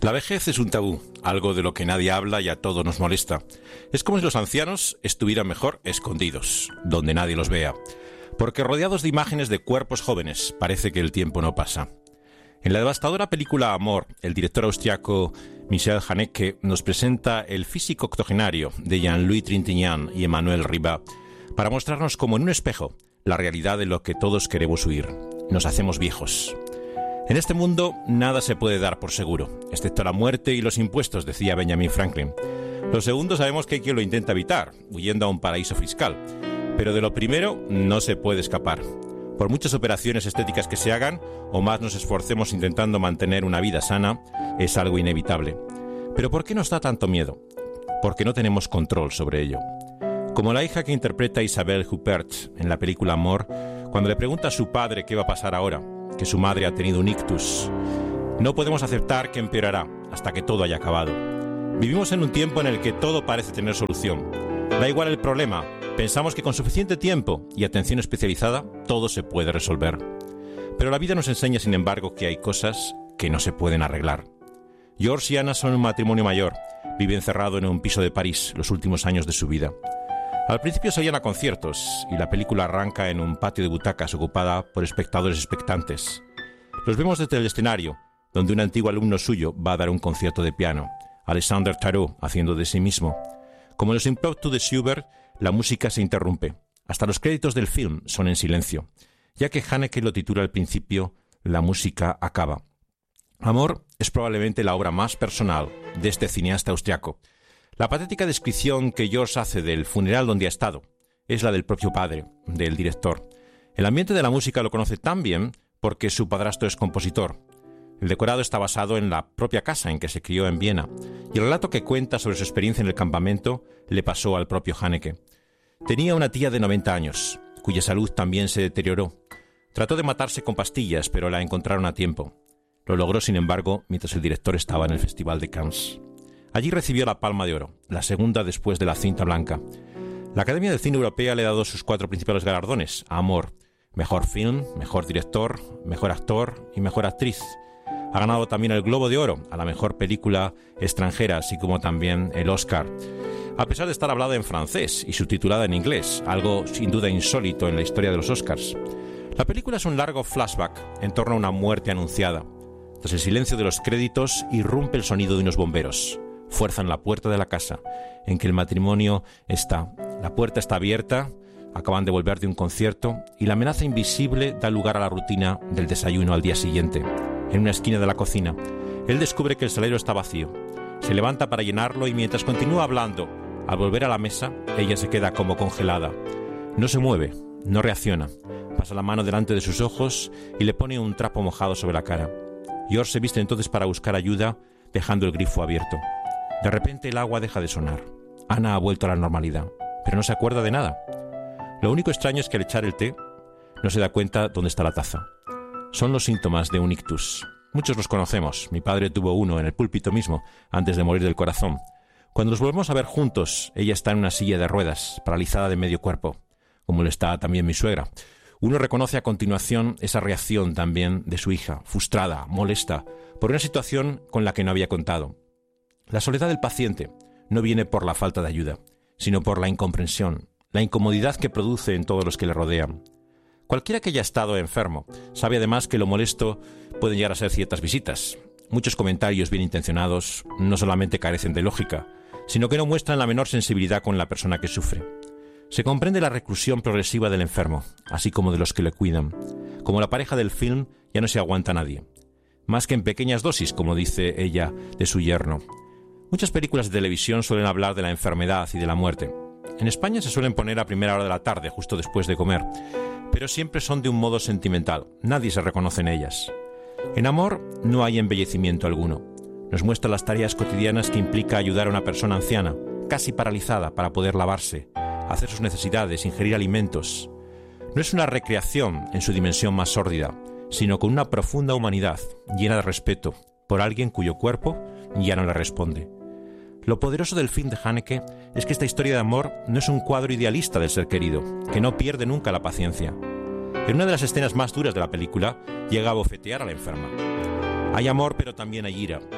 La vejez es un tabú, algo de lo que nadie habla y a todos nos molesta. Es como si los ancianos estuvieran mejor escondidos, donde nadie los vea. Porque rodeados de imágenes de cuerpos jóvenes, parece que el tiempo no pasa. En la devastadora película Amor, el director austriaco Michel Haneke nos presenta el físico octogenario de Jean-Louis Trintignant y Emmanuel Ribas para mostrarnos como en un espejo la realidad de lo que todos queremos huir. Nos hacemos viejos. En este mundo nada se puede dar por seguro, excepto la muerte y los impuestos, decía Benjamin Franklin. Lo segundo sabemos que hay quien lo intenta evitar, huyendo a un paraíso fiscal. Pero de lo primero no se puede escapar. Por muchas operaciones estéticas que se hagan, o más nos esforcemos intentando mantener una vida sana, es algo inevitable. ¿Pero por qué nos da tanto miedo? Porque no tenemos control sobre ello. Como la hija que interpreta Isabelle Huppert en la película Amor, cuando le pregunta a su padre qué va a pasar ahora, que su madre ha tenido un ictus. No podemos aceptar que empeorará hasta que todo haya acabado. Vivimos en un tiempo en el que todo parece tener solución. Da igual el problema, pensamos que con suficiente tiempo y atención especializada todo se puede resolver. Pero la vida nos enseña, sin embargo, que hay cosas que no se pueden arreglar. George y Anna son un matrimonio mayor. Vive encerrado en un piso de París los últimos años de su vida. Al principio salían a conciertos y la película arranca en un patio de butacas ocupada por espectadores expectantes. Los vemos desde el escenario, donde un antiguo alumno suyo va a dar un concierto de piano, Alexandre Tarot haciendo de sí mismo. Como en los Impromptu de Schubert, la música se interrumpe. Hasta los créditos del film son en silencio, ya que Haneke lo titula al principio «La música acaba». Amor es probablemente la obra más personal de este cineasta austriaco. La patética descripción que George hace del funeral donde ha estado es la del propio padre, del director. El ambiente de la música lo conoce tan bien porque su padrastro es compositor. El decorado está basado en la propia casa en que se crió en Viena, y el relato que cuenta sobre su experiencia en el campamento le pasó al propio Haneke. Tenía una tía de 90 años, cuya salud también se deterioró. Trató de matarse con pastillas, pero la encontraron a tiempo. Lo logró, sin embargo, mientras el director estaba en el Festival de Cannes. Allí recibió la Palma de Oro, la segunda después de la Cinta Blanca. La Academia del Cine Europea le ha dado sus 4 principales galardones a Amor: Mejor Film, Mejor Director, Mejor Actor y Mejor Actriz. Ha ganado también el Globo de Oro a la Mejor Película Extranjera, así como también el Oscar. A pesar de estar hablada en francés y subtitulada en inglés, algo sin duda insólito en la historia de los Oscars. La película es un largo flashback en torno a una muerte anunciada. Tras el silencio de los créditos, irrumpe el sonido de unos bomberos. Fuerzan la puerta de la casa en que el matrimonio está. La puerta está abierta, acaban de volver de un concierto y la amenaza invisible da lugar a la rutina del desayuno al día siguiente. En una esquina de la cocina, él descubre que el salero está vacío. Se levanta para llenarlo y mientras continúa hablando, al volver a la mesa, ella se queda como congelada. No se mueve, no reacciona. Pasa la mano delante de sus ojos y le pone un trapo mojado sobre la cara. George se viste entonces para buscar ayuda, dejando el grifo abierto. De repente el agua deja de sonar. Ana ha vuelto a la normalidad, pero no se acuerda de nada. Lo único extraño es que al echar el té no se da cuenta dónde está la taza. Son los síntomas de un ictus. Muchos los conocemos. Mi padre tuvo uno en el púlpito mismo, antes de morir del corazón. Cuando los volvemos a ver juntos, ella está en una silla de ruedas, paralizada de medio cuerpo, como lo está también mi suegra. Uno reconoce a continuación esa reacción también de su hija, frustrada, molesta, por una situación con la que no había contado. La soledad del paciente no viene por la falta de ayuda, sino por la incomprensión, la incomodidad que produce en todos los que le rodean. Cualquiera que haya estado enfermo sabe además que lo molesto pueden llegar a ser ciertas visitas. Muchos comentarios bien intencionados no solamente carecen de lógica, sino que no muestran la menor sensibilidad con la persona que sufre. Se comprende la reclusión progresiva del enfermo, así como de los que le cuidan. Como la pareja del film, ya no se aguanta a nadie. Más que en pequeñas dosis, como dice ella de su yerno. Muchas películas de televisión suelen hablar de la enfermedad y de la muerte. En España se suelen poner a primera hora de la tarde, justo después de comer, pero siempre son de un modo sentimental. Nadie se reconoce en ellas. En Amor no hay embellecimiento alguno. Nos muestra las tareas cotidianas que implica ayudar a una persona anciana, casi paralizada, para poder lavarse, hacer sus necesidades, ingerir alimentos. No es una recreación en su dimensión más sórdida, sino con una profunda humanidad, llena de respeto, por alguien cuyo cuerpo ya no le responde. Lo poderoso del film de Haneke es que esta historia de amor no es un cuadro idealista del ser querido, que no pierde nunca la paciencia. En una de las escenas más duras de la película, llega a bofetear a la enferma. Hay amor, pero también hay ira.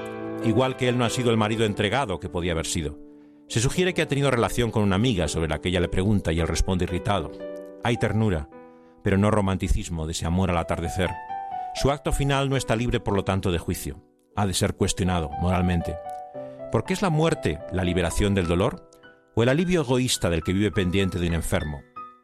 igual que él no ha sido el marido entregado que podía haber sido. Se sugiere que ha tenido relación con una amiga sobre la que ella le pregunta y él responde irritado. Hay ternura, pero no romanticismo de ese amor al atardecer. Su acto final no está libre, por lo tanto, de juicio. Ha de ser cuestionado moralmente. ¿Por qué es la muerte la liberación del dolor o el alivio egoísta del que vive pendiente de un enfermo?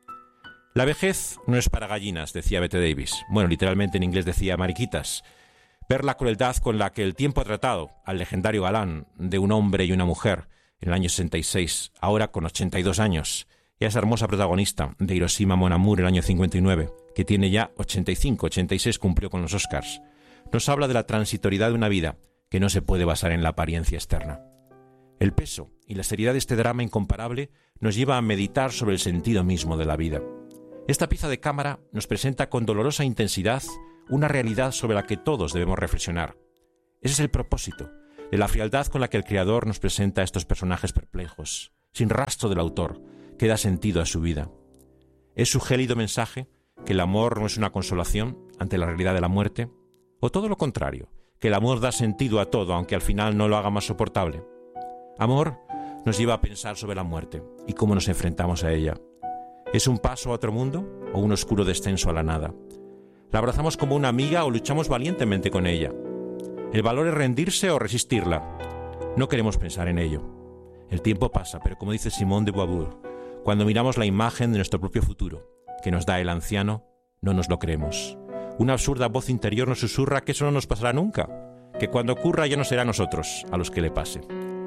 La vejez no es para gallinas, decía Bette Davis. Bueno, literalmente en inglés decía mariquitas. Ver la crueldad con la que el tiempo ha tratado al legendario galán de un hombre y una mujer en el año 66, ahora con 82 años, y a esa hermosa protagonista de Hiroshima Mon Amour en el año 59, que tiene ya 85, 86, cumplió con los Oscars, nos habla de la transitoriedad de una vida que no se puede basar en la apariencia externa. El peso y la seriedad de este drama incomparable nos lleva a meditar sobre el sentido mismo de la vida. Esta pieza de cámara nos presenta con dolorosa intensidad una realidad sobre la que todos debemos reflexionar. Ese es el propósito de la frialdad con la que el creador nos presenta a estos personajes perplejos, sin rastro del autor, que da sentido a su vida. ¿Es su gélido mensaje que el amor no es una consolación ante la realidad de la muerte? ¿O todo lo contrario, que el amor da sentido a todo, aunque al final no lo haga más soportable? Amor nos lleva a pensar sobre la muerte y cómo nos enfrentamos a ella. ¿Es un paso a otro mundo o un oscuro descenso a la nada? ¿La abrazamos como una amiga o luchamos valientemente con ella? ¿El valor es rendirse o resistirla? No queremos pensar en ello. El tiempo pasa, pero como dice Simone de Beauvoir, cuando miramos la imagen de nuestro propio futuro, que nos da el anciano, no nos lo creemos. Una absurda voz interior nos susurra que eso no nos pasará nunca, que cuando ocurra ya no será a nosotros a los que le pase.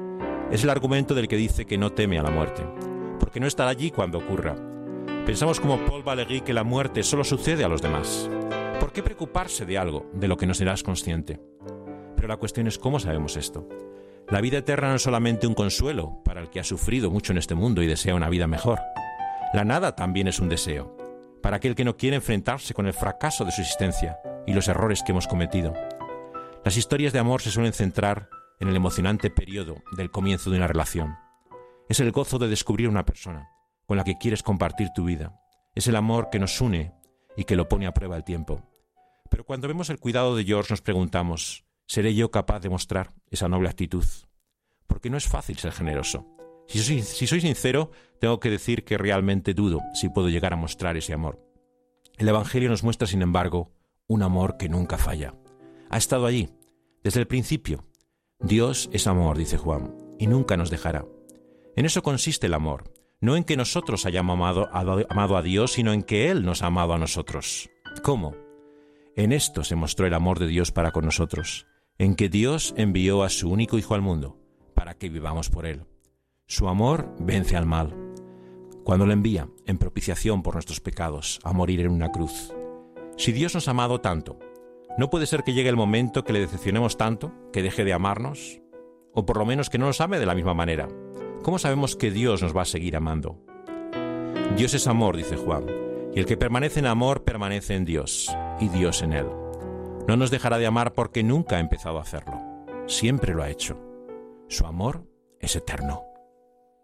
Es el argumento del que dice que no teme a la muerte, porque no estará allí cuando ocurra. Pensamos como Paul Valéry que la muerte solo sucede a los demás. ¿Por qué preocuparse de algo de lo que no serás consciente? Pero la cuestión es cómo sabemos esto. La vida eterna no es solamente un consuelo para el que ha sufrido mucho en este mundo y desea una vida mejor. La nada también es un deseo, para aquel que no quiere enfrentarse con el fracaso de su existencia y los errores que hemos cometido. Las historias de amor se suelen centrar en el emocionante periodo del comienzo de una relación. Es el gozo de descubrir una persona con la que quieres compartir tu vida. Es el amor que nos une y que lo pone a prueba el tiempo. Pero cuando vemos el cuidado de George nos preguntamos, ¿seré yo capaz de mostrar esa noble actitud? Porque no es fácil ser generoso. Si soy sincero, tengo que decir que realmente dudo si puedo llegar a mostrar ese amor. El Evangelio nos muestra, sin embargo, un amor que nunca falla. Ha estado allí, desde el principio. Dios es amor, dice Juan, y nunca nos dejará. En eso consiste el amor, no en que nosotros hayamos amado a Dios, sino en que Él nos ha amado a nosotros. ¿Cómo? En esto se mostró el amor de Dios para con nosotros, en que Dios envió a su único Hijo al mundo, para que vivamos por Él. Su amor vence al mal, cuando lo envía en propiciación por nuestros pecados, a morir en una cruz. Si Dios nos ha amado tanto, ¿no puede ser que llegue el momento que le decepcionemos tanto, que deje de amarnos? O por lo menos que no nos ame de la misma manera. ¿Cómo sabemos que Dios nos va a seguir amando? Dios es amor, dice Juan, y el que permanece en amor permanece en Dios, y Dios en él. No nos dejará de amar porque nunca ha empezado a hacerlo. Siempre lo ha hecho. Su amor es eterno.